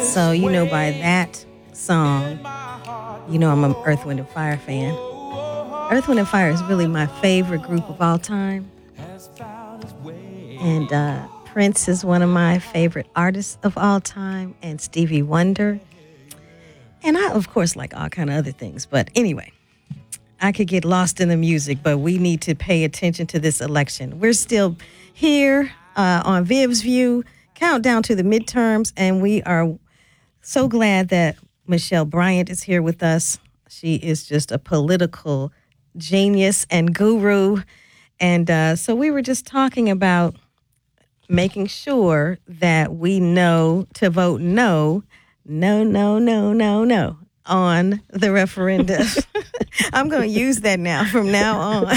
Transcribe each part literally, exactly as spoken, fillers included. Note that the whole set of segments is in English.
So, you know, by that song, you know I'm an Earth, Wind and Fire fan. Earth, Wind and Fire is really my favorite group of all time. And uh, Prince is one of my favorite artists of all time, and Stevie Wonder. And I, of course, like all kind of other things. But anyway, I could get lost in the music, but we need to pay attention to this election. We're still here uh, on Viv's View, countdown to the midterms, and we are so glad that Michelle Bryant is here with us. She is just a political genius and guru. And uh, so we were just talking about making sure that we know to vote no, no, no, no, no, no on the referendum. I'm going to use that now from now on.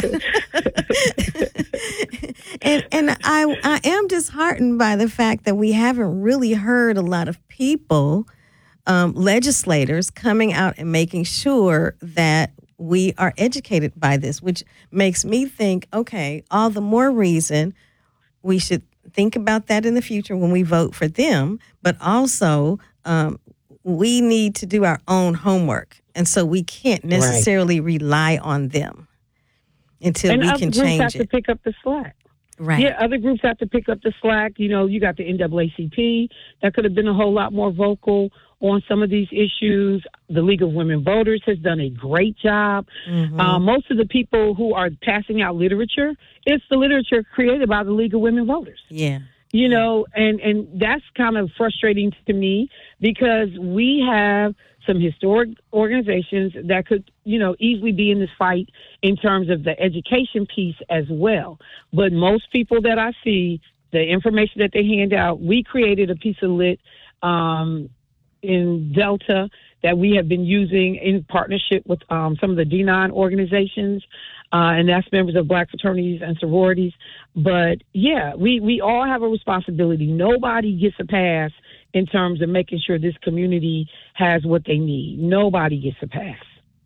and and I I am disheartened by the fact that we haven't really heard a lot of people, um, legislators, coming out and making sure that we are educated by this, which makes me think, okay, all the more reason we should think about that in the future when we vote for them, but also um, we need to do our own homework. And so we can't necessarily right. rely on them until and we can change it. And other groups have to pick up the slack. Right. Yeah, other groups have to pick up the slack. You know, you got the N double A C P that could have been a whole lot more vocal on some of these issues. The League of Women Voters has done a great job. Mm-hmm. Uh, most of the people who are passing out literature, it's the literature created by the League of Women Voters. Yeah. You know, and, and that's kind of frustrating to me because we have some historic organizations that could, you know, easily be in this fight in terms of the education piece as well. But most people that I see, the information that they hand out, we created a piece of lit um, in Delta that we have been using in partnership with um, some of the D nine organizations, uh, and that's members of black fraternities and sororities. But, yeah, we, we all have a responsibility. Nobody gets a pass in terms of making sure this community has what they need. Nobody gets a pass.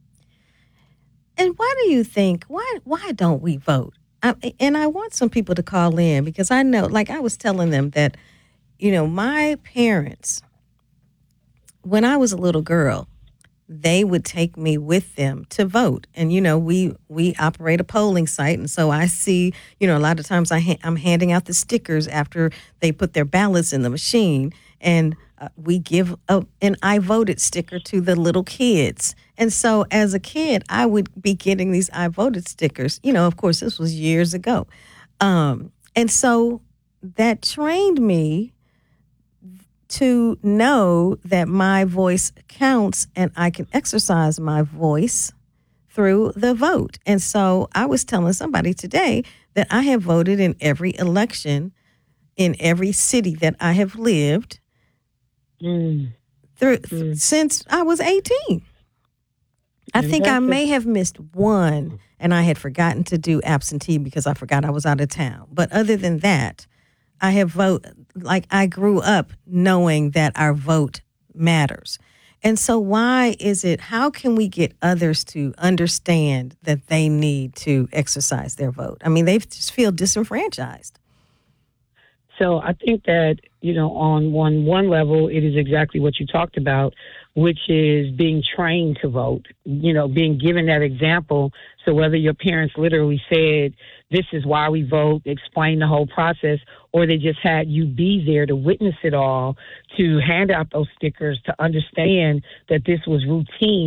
And why do you think, why why don't we vote? I, and I want some people to call in because I know, like I was telling them that, you know, my parents, when I was a little girl, they would take me with them to vote. And, you know, we we operate a polling site. And so I see, you know, a lot of times I ha- I'm handing out the stickers after they put their ballots in the machine. And uh, we give a, an I voted sticker to the little kids. And so as a kid, I would be getting these I voted stickers. You know, of course, this was years ago. Um, and so that trained me to know that my voice counts and I can exercise my voice through the vote. And so I was telling somebody today that I have voted in every election in every city that I have lived mm. through mm. since I was eighteen. I think I may have missed one and I had forgotten to do absentee because I forgot I was out of town. But other than that, I have vote like I grew up knowing that our vote matters. And so why is it, how can we get others to understand that they need to exercise their vote? I mean, they just feel disenfranchised. So I think that, you know, on one one level, it is exactly what you talked about, which is being trained to vote, you know, being given that example. So whether your parents literally said, this is why we vote, explain the whole process, or they just had you be there to witness it all, to hand out those stickers, to understand that this was routine.